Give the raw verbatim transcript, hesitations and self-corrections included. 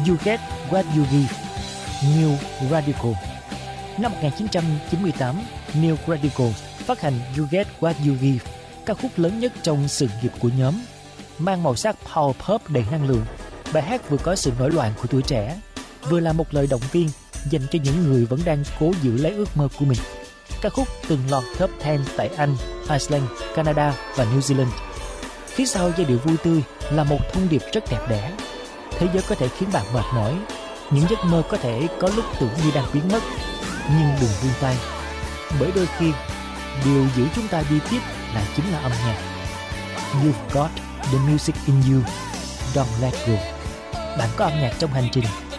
You Get What You Give, New Radical. Năm một nghìn chín trăm chín mươi tám, New Radical phát hành You Get What You Give, ca khúc lớn nhất trong sự nghiệp của nhóm. Mang màu sắc power pop đầy năng lượng, bài hát vừa có sự nổi loạn của tuổi trẻ, vừa là một lời động viên dành cho những người vẫn đang cố giữ lấy ước mơ của mình. Ca khúc từng lọt top mười tại Anh, Iceland, Canada và New Zealand. Phía sau giai điệu vui tươi là một thông điệp rất đẹp đẽ. Thế giới có thể khiến bạn mệt mỏi, những giấc mơ có thể có lúc tưởng như đang biến mất, nhưng đừng buông tay, bởi đôi khi điều giữ chúng ta đi tiếp là chính là âm nhạc. You've got the music in you, don't let go. Bạn có âm nhạc trong hành trình,